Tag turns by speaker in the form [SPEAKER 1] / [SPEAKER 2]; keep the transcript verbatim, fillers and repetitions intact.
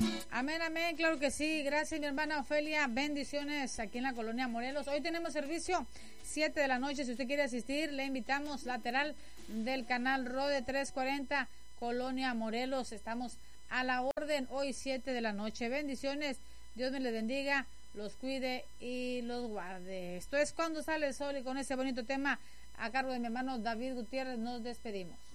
[SPEAKER 1] Amén, amén, claro que sí. Gracias, mi hermana Ofelia. Bendiciones aquí en la colonia Morelos. Hoy tenemos servicio siete de la noche. Si usted quiere asistir, le invitamos lateral del canal Rode trescientos cuarenta, colonia Morelos. Estamos a la orden hoy siete de la noche. Bendiciones. Dios me les bendiga, los cuide y los guarde. Esto es Cuando Sale el Sol, y con ese bonito tema a cargo de mi hermano David Gutiérrez nos despedimos.